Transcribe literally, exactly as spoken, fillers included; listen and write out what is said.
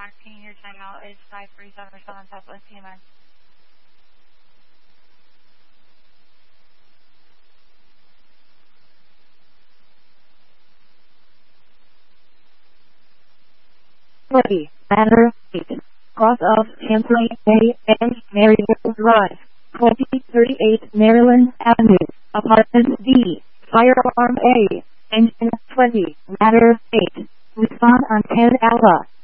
asking your timeout is five three seven seven Southwest T M N. twenty, Ladder eight, cross of Chancery A and Maryville Drive, twenty thirty-eight Maryland Avenue, Apartment D, Firearm A, Engine twenty, Ladder eight, respond on ten Alpha.